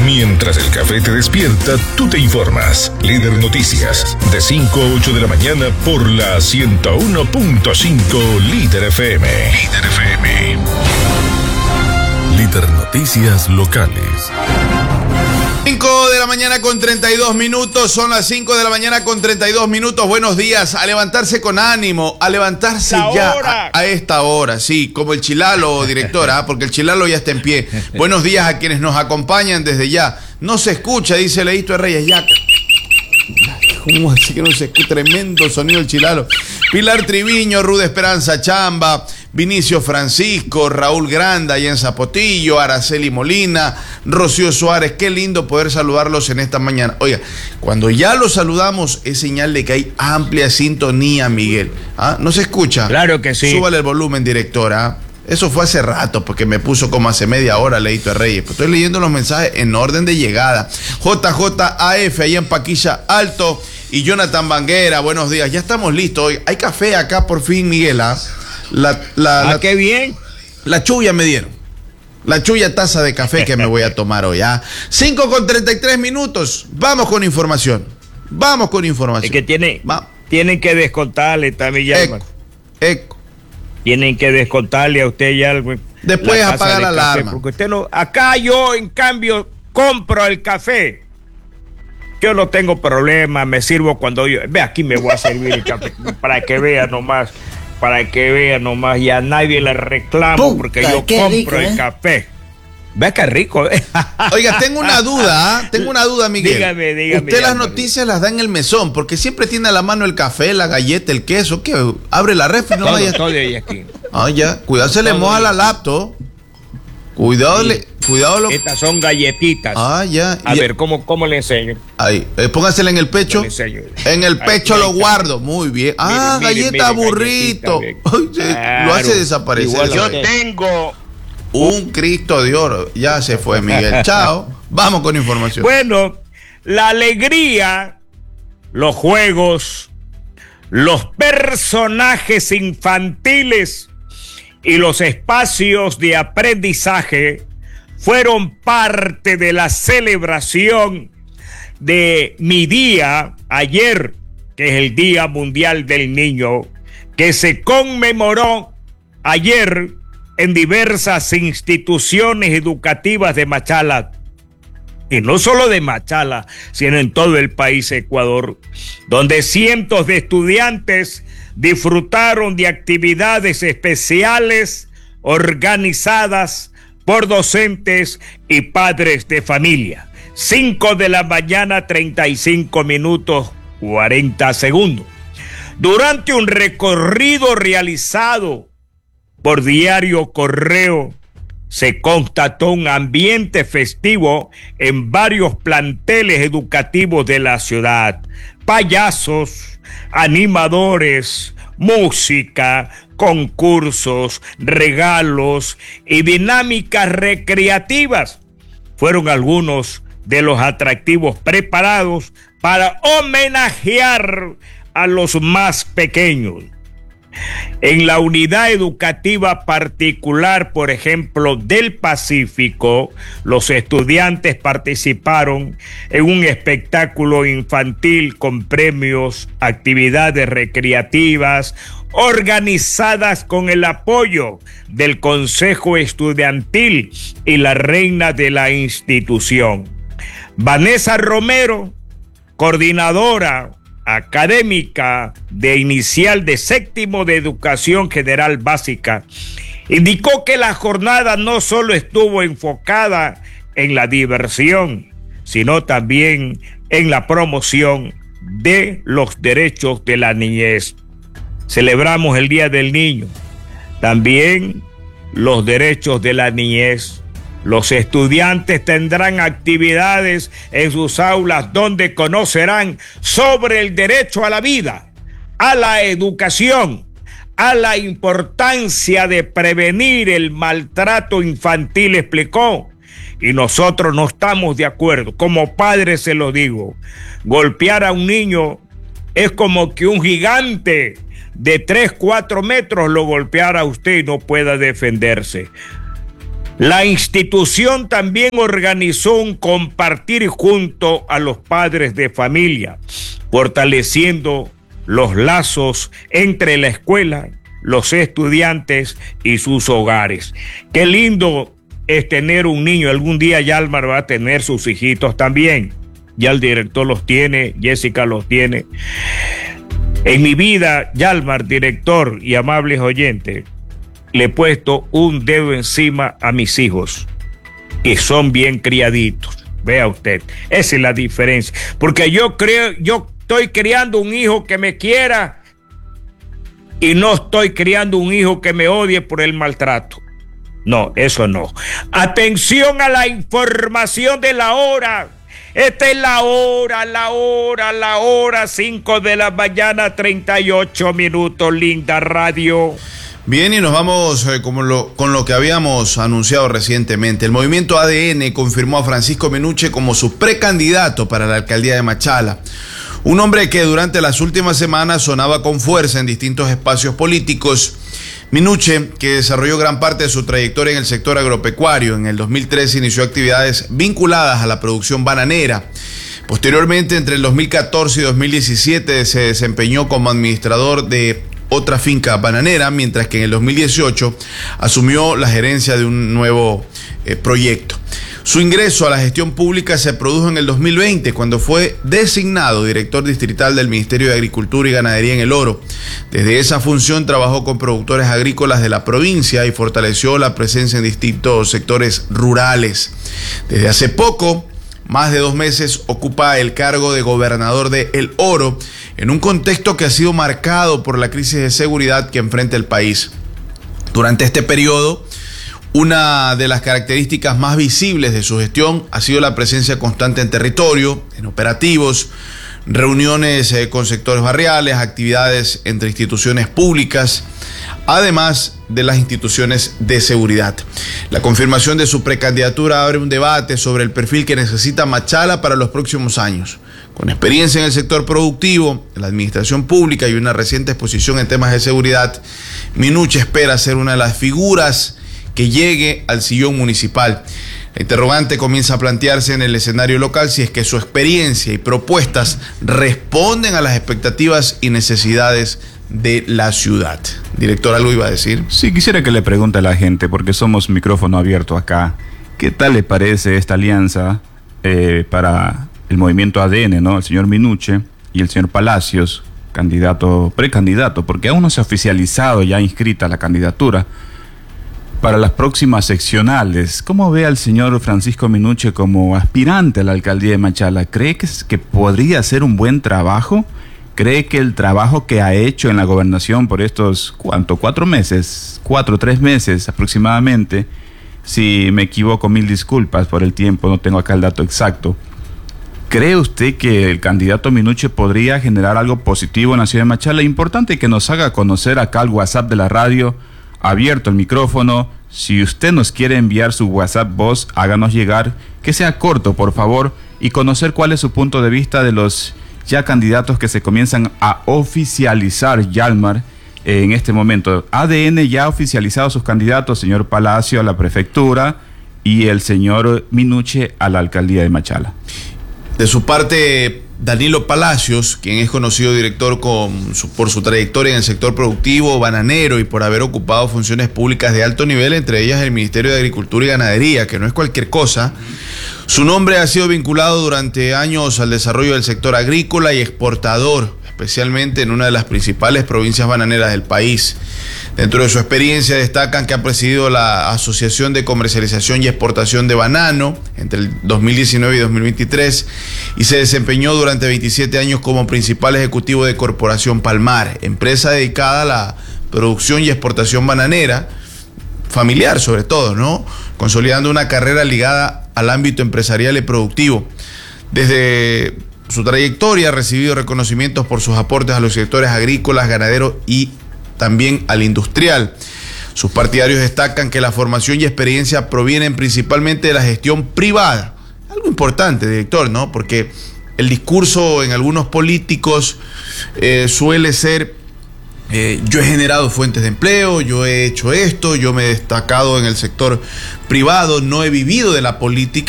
Mientras el café te despierta, tú te informas. Líder Noticias, de 5 a 8 de la mañana por la 101.5 Líder FM. Líder FM. Líder Noticias locales. 5 de la mañana con 32 minutos, son las 5 de la mañana con 32 minutos. Buenos días, a levantarse con ánimo, a levantarse ya a esta hora, sí, como el Chilalo, directora, porque el Chilalo ya está en pie. Buenos días a quienes nos acompañan desde ya. No se escucha, dice Leito de Reyes, ya. ¿Cómo así que no se escucha? Tremendo sonido el Chilalo. Pilar Triviño, Ruda Esperanza Chamba, Vinicio Francisco, Raúl Granda y en Zapotillo, Araceli Molina, Rocío Suárez. Qué lindo poder saludarlos en esta mañana. Oiga, cuando ya los saludamos es señal de que hay amplia sintonía, Miguel. ¿Ah? ¿No se escucha? Claro que sí. Súbale el volumen, directora. Eso fue hace rato, porque me puso como hace media hora Leito de Reyes. Pues estoy leyendo los mensajes en orden de llegada. JJAF, ahí en Paquilla Alto. Y Jonathan Banguera, buenos días. Ya estamos listos hoy. Hay café acá por fin, Miguel. Qué bien. La chulla me dieron. La chulla taza de café que me voy a tomar hoy. 5 con 33 minutos. Vamos con información. Es que tienen que descontarle también. Eco. Tienen que descontarle a usted ya algo. Después apaga la alarma. Porque usted no. Acá yo, en cambio, compro el café. Yo no tengo problema, me sirvo cuando yo. Ve, aquí me voy a servir el café para que vea nomás. Y a nadie le reclamo porque yo compro rico, el café. Ve qué rico. Oiga, tengo una duda, Miguel. Dígame. Usted las noticias las da en el mesón, porque siempre tiene a la mano el café, la galleta, el queso. ¿Qué? Abre la refri, no vaya. Todo ahí aquí. Ya. Cuidado, se le moja la laptop. Cuidado. Estas son galletitas. Ya. A ver, ¿cómo le enseño? Ahí, póngasela en el pecho. En el pecho lo guardo. Muy bien. Galleta burrito. Lo hace desaparecer. Yo tengo un Cristo de oro. Ya se fue, Miguel. Chao. Vamos con información. Bueno, la alegría, los juegos, los personajes infantiles y los espacios de aprendizaje fueron parte de la celebración de mi día ayer, que es el Día Mundial del Niño, que se conmemoró ayer en diversas instituciones educativas de Machala. Y no solo de Machala, sino en todo el país Ecuador, donde cientos de estudiantes disfrutaron de actividades especiales organizadas por docentes y padres de familia. 5 de la mañana, 35 minutos, 40 segundos. Durante un recorrido realizado por Diario Correo, se constató un ambiente festivo en varios planteles educativos de la ciudad. Payasos, animadores, música, concursos, regalos y dinámicas recreativas fueron algunos de los atractivos preparados para homenajear a los más pequeños. En la unidad educativa particular, por ejemplo, del Pacífico, los estudiantes participaron en un espectáculo infantil con premios, actividades recreativas, organizadas con el apoyo del Consejo Estudiantil y la reina de la institución. Vanessa Romero, coordinadora académica de inicial de séptimo de educación general básica, indicó que la jornada no solo estuvo enfocada en la diversión, sino también en la promoción de los derechos de la niñez. Celebramos el Día del Niño, también los derechos de la niñez. Los estudiantes tendrán actividades en sus aulas donde conocerán sobre el derecho a la vida, a la educación, a la importancia de prevenir el maltrato infantil, explicó. Y nosotros no estamos de acuerdo. Como padre se lo digo. Golpear a un niño es como que un gigante de 3, 4 metros lo golpeara a usted y no pueda defenderse. La institución también organizó un compartir junto a los padres de familia, fortaleciendo los lazos entre la escuela, los estudiantes y sus hogares. Qué lindo es tener un niño. Algún día Yalmar va a tener sus hijitos también. Ya el director los tiene, Jessica los tiene. En mi vida, Yalmar, director y amables oyentes, le he puesto un dedo encima a mis hijos, que son bien criaditos. Vea usted, esa es la diferencia. Porque yo estoy criando un hijo que me quiera y no estoy criando un hijo que me odie por el maltrato. No, eso no. Atención a la información de la hora. Esta es la hora, 5 de la mañana, 38 minutos, linda radio. Bien, y nos vamos con lo que habíamos anunciado recientemente. El movimiento ADN confirmó a Francisco Minuche como su precandidato para la alcaldía de Machala. Un hombre que durante las últimas semanas sonaba con fuerza en distintos espacios políticos. Minuche, que desarrolló gran parte de su trayectoria en el sector agropecuario, en el 2013 inició actividades vinculadas a la producción bananera. Posteriormente, entre el 2014 y 2017, se desempeñó como administrador de otra finca bananera, mientras que en el 2018 asumió la gerencia de un nuevo proyecto. Su ingreso a la gestión pública se produjo en el 2020, cuando fue designado director distrital del Ministerio de Agricultura y Ganadería en El Oro. Desde esa función trabajó con productores agrícolas de la provincia y fortaleció la presencia en distintos sectores rurales. Desde hace poco, más de 2 meses, ocupa el cargo de gobernador de El Oro, en un contexto que ha sido marcado por la crisis de seguridad que enfrenta el país. Durante este periodo, una de las características más visibles de su gestión ha sido la presencia constante en territorio, en operativos, reuniones con sectores barriales, actividades entre instituciones públicas, además de las instituciones de seguridad. La confirmación de su precandidatura abre un debate sobre el perfil que necesita Machala para los próximos años. Con experiencia en el sector productivo, en la administración pública y una reciente exposición en temas de seguridad, Minuche espera ser una de las figuras que llegue al sillón municipal. La interrogante comienza a plantearse en el escenario local si es que su experiencia y propuestas responden a las expectativas y necesidades de la ciudad. Director, ¿algo iba a decir? Sí, quisiera que le pregunte a la gente, porque somos micrófono abierto acá, ¿qué tal le parece esta alianza para el movimiento ADN, ¿no? El señor Minuche y el señor Palacios, precandidato, porque aún no se ha oficializado ya inscrita la candidatura para las próximas seccionales. ¿Cómo ve al señor Francisco Minuche como aspirante a la alcaldía de Machala? ¿Cree que podría hacer un buen trabajo? ¿Cree que el trabajo que ha hecho en la gobernación por estos, 4 meses, 4 o 3 meses aproximadamente, si me equivoco, 1000 disculpas por el tiempo, no tengo acá el dato exacto, ¿cree usted que el candidato Minuche podría generar algo positivo en la ciudad de Machala? Importante que nos haga conocer acá al WhatsApp de la radio, abierto el micrófono. Si usted nos quiere enviar su WhatsApp voz, háganos llegar, que sea corto, por favor, y conocer cuál es su punto de vista de los ya candidatos que se comienzan a oficializar, Yalmar, en este momento. ADN ya ha oficializado sus candidatos, señor Palacio a la prefectura y el señor Minuche a la alcaldía de Machala. De su parte, Danilo Palacios, quien es conocido director por su trayectoria en el sector productivo, bananero y por haber ocupado funciones públicas de alto nivel, entre ellas el Ministerio de Agricultura y Ganadería, que no es cualquier cosa. Su nombre ha sido vinculado durante años al desarrollo del sector agrícola y exportador, especialmente en una de las principales provincias bananeras del país. Dentro de su experiencia destacan que ha presidido la Asociación de Comercialización y Exportación de Banano entre el 2019 y 2023 y se desempeñó durante 27 años como principal ejecutivo de Corporación Palmar, empresa dedicada a la producción y exportación bananera, familiar sobre todo, ¿no? Consolidando una carrera ligada al ámbito empresarial y productivo. Desde su trayectoria ha recibido reconocimientos por sus aportes a los sectores agrícolas, ganaderos y también al industrial. Sus partidarios destacan que la formación y experiencia provienen principalmente de la gestión privada. Algo importante, director, ¿no? Porque el discurso en algunos políticos suele ser yo he generado fuentes de empleo, yo he hecho esto, yo me he destacado en el sector privado, no he vivido de la política.